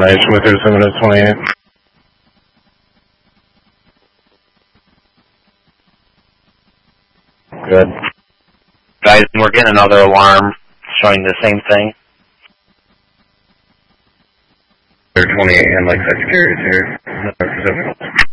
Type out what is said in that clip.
combination with 728. Good. Guys, we're getting another alarm showing the same thing. 28 and like Sagittarius here.